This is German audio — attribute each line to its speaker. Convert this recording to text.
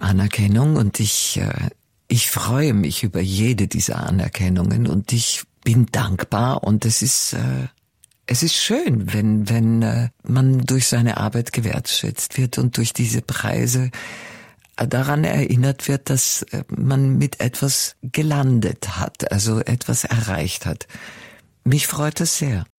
Speaker 1: Anerkennung und ich freue mich über jede dieser Anerkennungen und ich bin dankbar und es ist schön, wenn man durch seine Arbeit gewertschätzt wird und durch diese Preise daran erinnert wird, dass man mit etwas gelandet hat, also etwas erreicht hat. Mich freut das sehr.